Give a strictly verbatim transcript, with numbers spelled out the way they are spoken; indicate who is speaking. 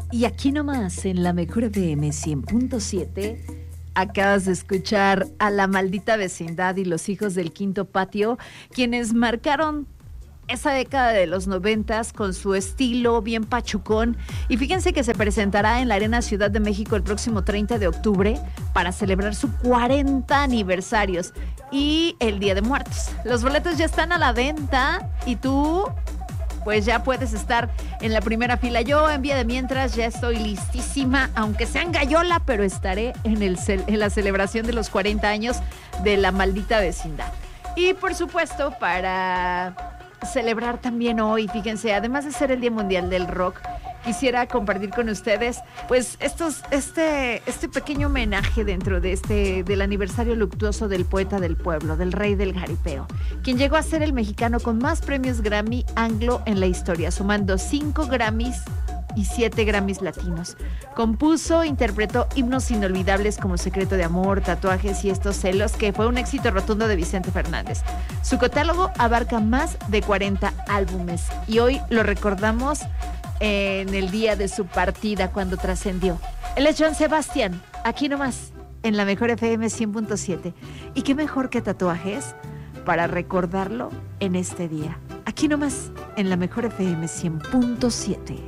Speaker 1: Y aquí nomás, en la Mejor F M cien punto siete, acabas de escuchar a La Maldita Vecindad y Los Hijos del Quinto Patio, quienes marcaron esa década de los noventas con su estilo bien pachucón. Y fíjense que se presentará en la Arena Ciudad de México el próximo treinta de octubre para celebrar su cuarenta aniversarios y el Día de Muertos. Los boletos ya están a la venta y tú pues ya puedes estar en la primera fila. Yo en vía de mientras ya estoy listísima, aunque sea en Gallola, pero estaré en, el, en la celebración de los cuarenta años de La Maldita Vecindad. Y por supuesto, para celebrar también hoy, fíjense, además de ser el Día Mundial del Rock, quisiera compartir con ustedes pues estos, este, este pequeño homenaje dentro de este, del aniversario luctuoso del poeta del pueblo, del rey del jaripeo, quien llegó a ser el mexicano con más premios Grammy anglo en la historia, sumando cinco Grammys y siete Grammys latinos. Compuso, interpretó himnos inolvidables como Secreto de Amor, Tatuajes y Estos Celos, que fue un éxito rotundo de Vicente Fernández. Su catálogo abarca más de cuarenta álbumes y hoy lo recordamos en el día de su partida, cuando trascendió. Él es Joan Sebastián, aquí nomás, en la Mejor F M cien punto siete. Y qué mejor que Tatuajes para recordarlo en este día. Aquí nomás, en la Mejor F M cien punto siete.